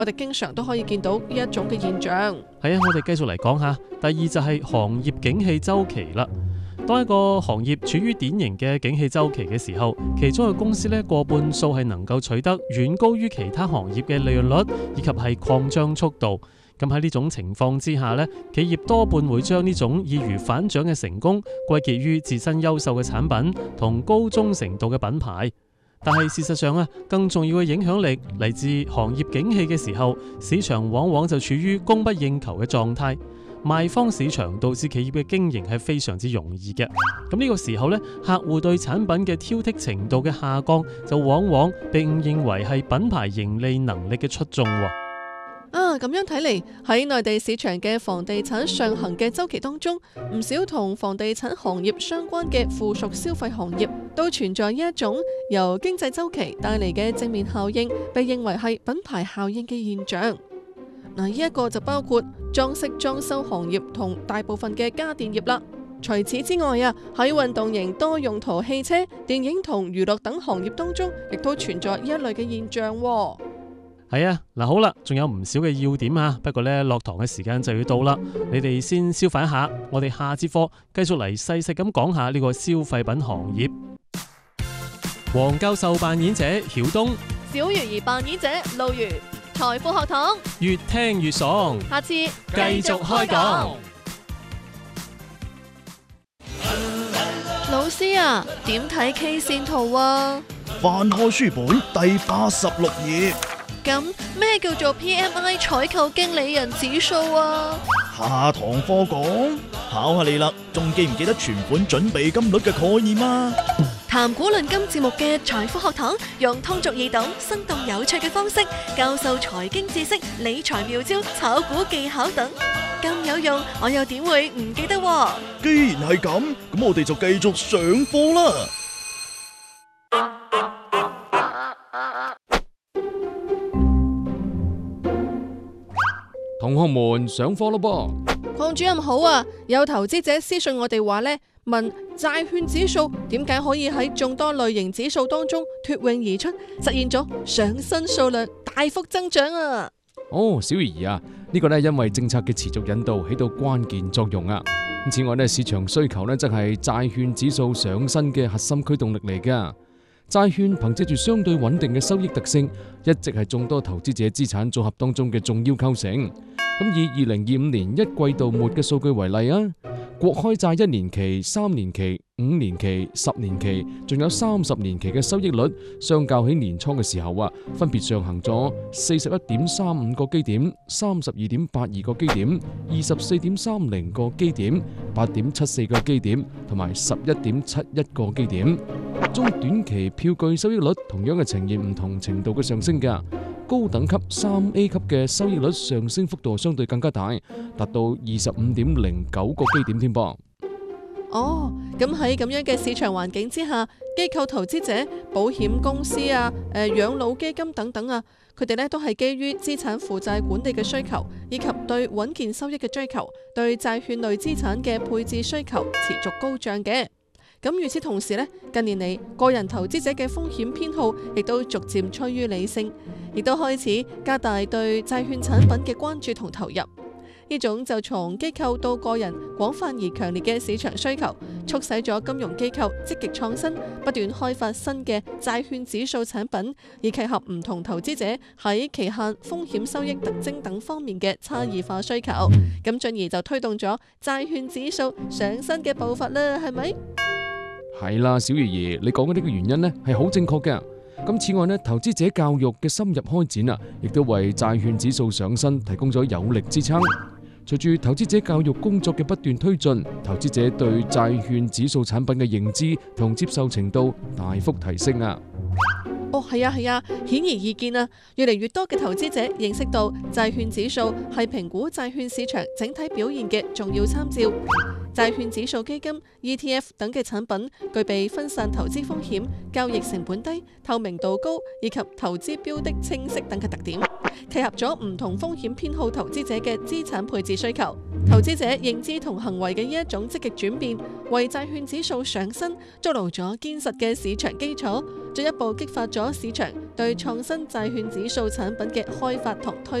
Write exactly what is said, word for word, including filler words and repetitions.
我哋經常都可以見到呢一種嘅現象。 係啊，我哋繼續嚟講下。第二就係行業景氣周期啦。當一個行業處於典型嘅景氣周期嘅時候，其中嘅公司呢，過半數係能夠取得遠高於其他行業嘅利潤率，以及係擴張速度。咁喺呢種情況之下呢，企業多半會將呢種易如反掌嘅成功歸結於自身優秀嘅產品同高忠誠度嘅品牌。但係事實上啊，更重要嘅影響力嚟自行業景氣嘅時候，市場往往就處於供不應求嘅狀態。賣方市場導致企業嘅經營係非常之容易嘅。咁呢個時候呢，客戶對產品嘅挑剔程度嘅下降，就往往被誤認為係品牌盈利能力嘅出眾。 啊，咁樣睇嚟，喺內地市場嘅房地產上行嘅周期當中，唔少同房地產行業相關嘅附屬消費行業都存在一種由經濟周期帶嚟嘅正面效應，被認為係品牌效應嘅現象。嗱，呢一個就包括裝飾裝修行業同大部分嘅家電業啦。除此之外啊，喺運動型多用途汽車、電影同娛樂等行業當中，亦都存在呢一類嘅現象。 係啊，嗱好啦，仲有唔少嘅要點啊，不過呢，落堂嘅時間就要到啦，你哋先消化一下，我哋下節課繼續嚟細細咁講下呢個消費品行業。黃教授扮演者曉東， 小魚兒扮演者露如，財富學堂越聽越爽， 下次繼續開講。 老師啊，點睇 K 線圖啊？ 翻開書本第八十六頁。 咁咩叫做 P M I 採購經理人指數啊？ 下堂課講，考下你啦，仲記唔記得存款準備金率嘅概念啊？ 談古論今節目嘅財富學堂，用通俗易懂、生動有趣嘅方式教授財經知識、理財妙招、炒股技巧等，咁有用，我又點會唔記得喎？ 既然係咁，咁我哋就繼續上課啦。 同學們上課咯噃！ 鄺主任好啊，有投資者私信我哋話呢，問債券指數點解可以喺眾多類型指數當中脫穎而出，實現咗上新數量大幅增長啊！ 哦，小魚兒啊，呢個呢因為政策嘅持續引導起到關鍵作用啊。此外呢，市場需求呢則係債券指數上新嘅核心驅動力嚟噶。債券憑借住相對穩定嘅收益特性，一直係眾多投資者資產組合當中嘅重要構成。咁以二零二五年一季度末嘅數據為例啊，國開債一年期、三年期、五年期、十年期，仲有三十年期嘅收益率，相較起年初嘅時候啊，分別上行咗四十一點三五個基點、三十二點八二個基點、二十四點三零個基點、八點七四個基點同埋十一點七一個基點。中短期票據收益率同樣係呈現唔同程度嘅上升㗎。高等級三 A 級嘅收益率上升幅度相對更加大，達到二十五點零九個基點添噃。 哦，咁喺咁樣嘅市場環境之下，機構投資者、保險公司啊、誒養老基金等等啊，佢哋咧都係基於資產負債管理嘅需求，以及對穩健收益嘅追求，對債券類資產嘅配置需求持續高漲嘅。咁與此同時呢，近年嚟個人投資者嘅風險偏好亦都逐漸趨於理性，亦都開始加大對債券產品嘅關注同投入。呢種就從機構到個人廣泛而強烈嘅市場需求，促使咗金融機構積極創新，不斷開發新嘅債券指數產品，以契合唔同投資者喺期限、風險、收益特徵等方面嘅差異化需求。咁進而就推動咗債券指數上新嘅步伐啦，係咪？ 係啦，小魚兒，你講嘅呢個原因呢係好正確嘅。咁此外呢，投資者教育嘅深入開展啊，亦都為債券指數上新提供咗有力支撐。隨住投資者教育工作嘅不斷推進，投資者對債券指數產品嘅認知同接受程度大幅提升啊！ 哦，係啊係啊，顯而易見啊，越嚟越多嘅投資者認識到債券指數係評估債券市場整體表現嘅重要參照。債券指數基金、E T F 等嘅產品具備分散投資風險、交易成本低、透明度高以及投資標的清晰等嘅特點，契合咗唔同風險偏好投資者嘅資產配置需求。投資者認知同行為嘅呢一種積極轉變，為債券指數上新築牢咗堅實嘅市場基礎， 進一步激發咗市場對創新債券指數產品嘅開發同推